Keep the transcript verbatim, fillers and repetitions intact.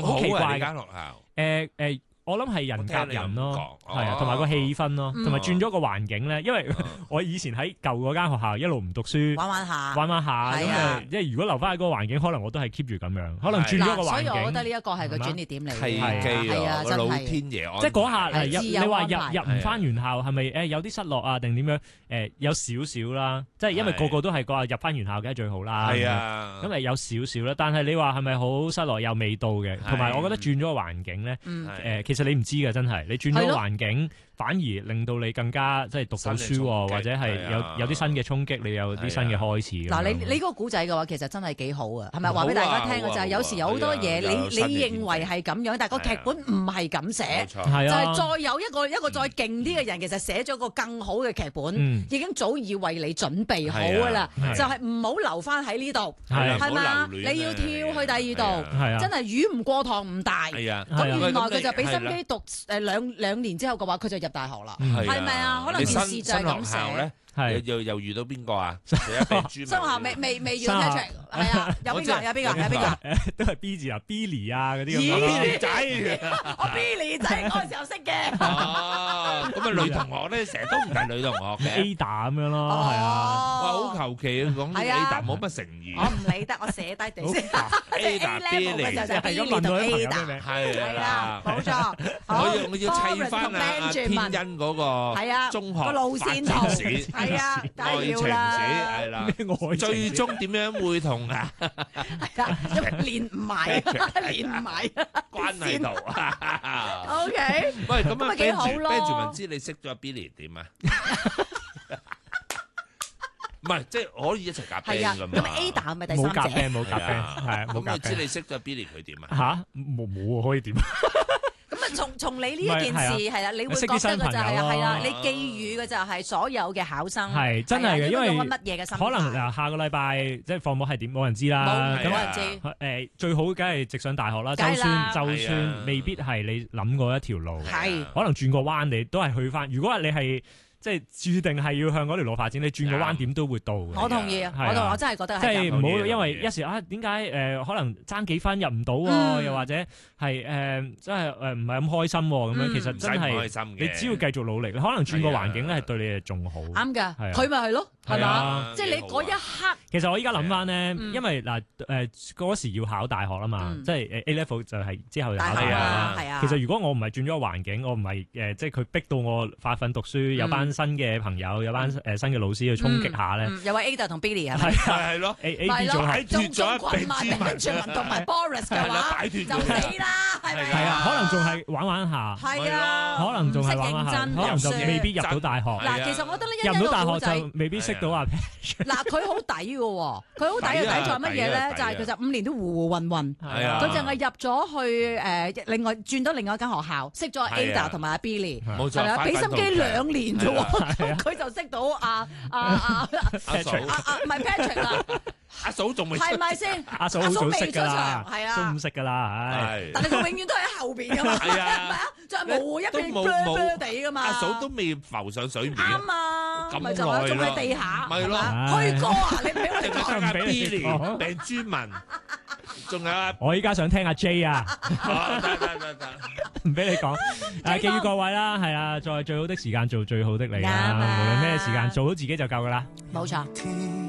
好奇怪嘅間學校。 誒誒。我諗係人夾人咯，係啊，同埋個氣氛咯，同埋轉咗個環境咧。因為我以前喺舊嗰間學校一路唔讀書， 玩玩下， 玩玩下咁誒，即係如果留翻喺嗰個環境，可能我都係 keep 住咁樣，可能轉咗個環境。 所以我覺得呢一個係個轉捩點嚟嘅， 係啊，真係老天爺。 即係嗰下入，你話入入唔翻原校係咪誒有啲失落啊？定點樣？誒有少少啦，即係因為個個都係講入翻原校梗係最好啦。 係啊， 咁誒有少少啦，但係你話係咪好失落又未到嘅？同埋我覺得轉咗個環境咧，誒其實你唔知嘅真係。你轉咗環境，反而令到你更加即係讀到書，或者係有有啲新嘅衝擊，你有啲新嘅開始。 嗱，你你嗰個古仔嘅話，其實真係幾好啊，係咪？話俾大家聽嘅就係有時有好多嘢，你你認為係咁樣，但係個劇本唔係咁寫，就係再有一個一個再勁啲嘅人，其實寫咗個更好嘅劇本，已經早已為你準備好㗎啦，就係唔好留翻喺呢度，係嘛？你要跳去第二度，真係魚唔過塘唔大。咁原來佢就俾心機讀誒兩兩年之後嘅話，佢就入大學啦，係咪啊？可能件事就係咁寫。 係又又遇到邊個啊？新學校未未未遇到 Patrick，係啊，有邊個？有邊個？有邊個？ 都係 B 字啊 ，Billy 啊嗰啲。 Billy 仔， 我 Billy 仔嗰時候識嘅。 哦，咁啊女同學咧，成日都唔係女同學嘅 Ada 咁樣咯，係啊。 哇，好求其啊，講 Ada 冇乜誠意。 我唔理得，我寫低定先。A level 嘅就就 Billy 同 Ada，係啦，冇錯。 我我要砌翻啊天恩嗰個係啊中學個路線圖。係啊，愛情史係啦，最終點樣會同啊？ 係啊，連唔埋，連唔埋關係圖啊 ！OK， 喂，咁啊， 幾好咯。 Benjamin知你識咗阿 Billy 點啊？唔係，即係可以一齊夾 band 㗎嘛？ 咁 Ada 係咪第三者？ 冇夾 band，冇夾 band，係冇夾 band。 知你識咗 Billy 佢點啊？ 吓，冇冇可以點？ 咁啊，從從你呢一件事係啦，你會覺得嘅就係係啦，你寄語嘅就係所有嘅考生係真係嘅，因為乜嘢嘅心態？ 可能嗱，下個禮拜即係放榜係點，冇人知啦。 冇人知。 誒，最好梗係直上大學啦。就算就算未必係你諗過一條路， 係可能轉個彎，你都係去翻。如果你係即係注定係要向嗰條路發展，你轉個彎點都會到嘅。 我同意啊，我同我真係覺得係。 即係唔好因為一時啊，點解誒可能爭幾分入唔到喎？又或者係誒真係誒唔係咁開心喎？咁樣其實真係你只要繼續努力，你可能轉個環境咧係對你係仲好。 啱㗎，佢咪係咯，係嘛？即係你嗰一刻。 其實我依家諗翻咧，因為嗱誒嗰時要考大學啦嘛，即係誒 A level 就係之後就考大學啦。係啊。其實如果我唔係轉咗個環境，我唔係誒即係佢逼到我發奮讀書，有班新嘅朋友，有班誒新嘅老師去衝擊下咧， 有位 Ada 同 Billy 係咪？ 係係咯， A A B 組擺脫咗一群萬名全民同埋 Boris 嘅話，就死啦，係咪？ 係啊，可能仲係玩玩下， 係啊， 可能仲係玩玩下，可能就未必入到大學。 嗱，其實我覺得呢入到大學就未必識到阿 Patrick。 嗱，佢好抵嘅喎，佢好抵嘅抵在乜嘢咧？就係其實五年都糊糊混混，佢淨係入咗去誒，另外轉到另外一間學校，識咗 Ada 同埋阿 Billy， 冇錯， 係啊，俾心機兩年啫喎，佢就識到阿阿阿 Patrick， 阿阿唔係 Patrick 啦， 阿嫂仲未係咪先？ 阿嫂好早識㗎啦， 係啊， 都唔識㗎啦，係。 但係佢永遠都喺後邊㗎嘛，係啊，就係模糊一片 blur 地㗎嘛。 阿嫂都未浮上水面。 啱啊，咪就係仲喺地下， 咪咯， 虛哥啊，你唔俾我哋講。 阿 Billy 病豬文，仲有阿我依家想聽阿 J 啊， 得得得得， 唔俾你講。誒，記住各位啦，係啊，在最好的時間做最好的你啦，無論咩時間做好自己就夠㗎啦。 冇錯。